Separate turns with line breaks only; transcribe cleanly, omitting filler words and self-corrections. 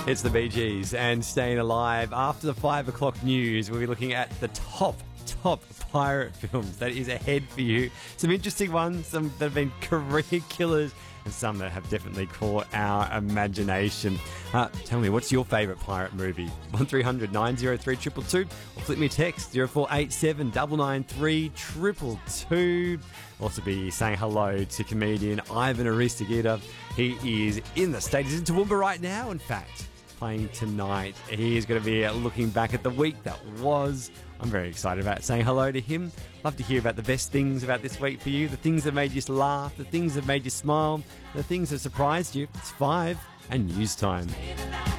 It's the Bee Gees and Staying Alive. After the 5 o'clock news, we'll be looking at the top pirate films that is ahead for you. Some interesting ones, some that have been career killers, and some that have definitely caught our imagination. Tell me, what's your favourite pirate movie? 1300 903 222 or flip me a text 0487 993 222. Also be saying hello to comedian Ivan Aristogida. He is in the States. He's in Toowoomba right now, in fact, playing tonight. He is going to be looking back at the week that was. I'm very excited about saying hello to him. Love to hear about the best things about this week for you, the things that made you laugh, the things that made you smile, the things that surprised you. It's 5 and news time.